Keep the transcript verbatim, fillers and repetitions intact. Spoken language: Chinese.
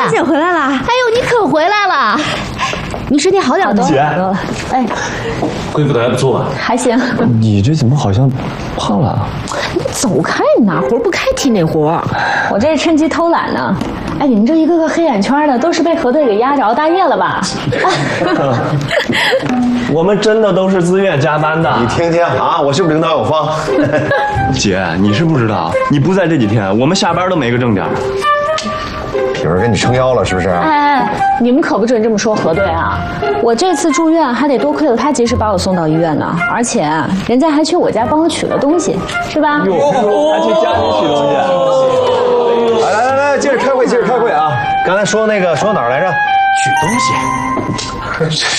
姐回来了。哎呦，你可回来了！你身体好点多？ 姐， 哎， 恢复的还不错吧？ 还行。 你这怎么好像胖了啊？ 你走开，你哪活不开提哪活。我这是趁机偷懒呢。哎，你们这一个个黑眼圈的，都是被核对给压着熬大夜了吧？ 我们真的都是自愿加班的。 你听听啊，我是不是领导有方？ 姐，你是不知道，你不在这几天，我们下班都没个正点。 有人给你撑腰了是不是？ 哎哎，你们可不准这么说核对啊！我这次住院还得多亏了他及时把我送到医院呢，而且人家还去我家帮我取了东西，是吧？ 哟，还去家里取东西。 来来来，接着开会，接着开会啊！刚才说那个说哪儿来着？ 取东西。